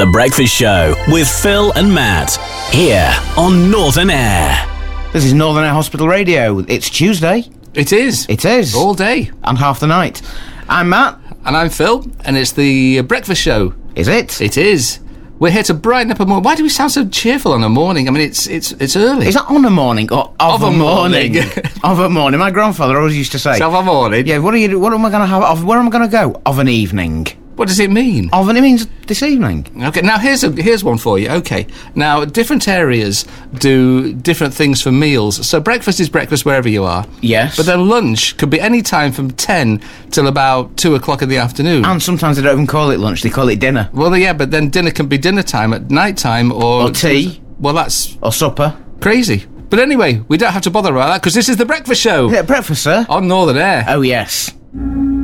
The Breakfast Show with Phil and Matt, here on Northern Air. This is Northern Air Hospital Radio. It's Tuesday. It is. It is. All day. And half the night. I'm Matt. And I'm Phil, and it's the Breakfast Show. Is it? It is. We're here to brighten up a morning. Why do we sound so cheerful on a morning? I mean, it's early. Is that on a morning or of a morning? Of a morning. My grandfather always used to say. So of a morning? Yeah, what am I going to have? Where am I going to go? Of an evening. What does it mean? It means this evening. Okay, now here's one for you. Okay, now different areas do different things for meals. So breakfast is breakfast wherever you are. Yes. But then lunch could be any time from 10 till about 2 o'clock in the afternoon. And sometimes they don't even call it lunch, they call it dinner. Well, yeah, but then dinner can be dinner time at night time or tea. Well, that's... Or supper. Crazy. But anyway, we don't have to bother about that because this is The Breakfast Show. Is it breakfast, sir? On Northern Air. Oh, yes.